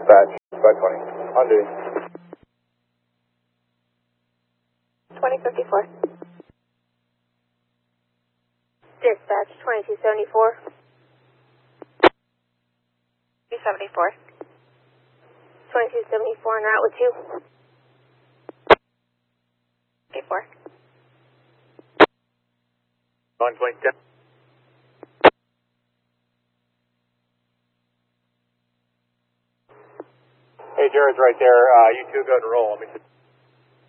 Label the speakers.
Speaker 1: Dispatch, 520. On duty.
Speaker 2: 2054. Dispatch, 2274. 274. 2274 en route with 2. 54.
Speaker 1: 120. Hey, Jared's right there. You two go ahead and roll. Let me